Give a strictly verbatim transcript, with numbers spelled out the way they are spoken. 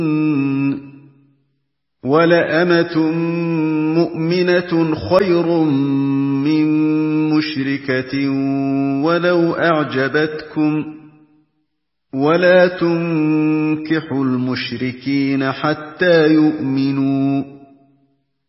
وَلَأَمَةٌ مُّؤْمِنَةٌ خَيْرٌ مِّن مُّشْرِكَةٍ وَلَوْ أَعْجَبَتْكُمْ ۗ وَلَا تُنكِحُوا الْمُشْرِكِينَ حَتَّىٰ يُؤْمِنُوا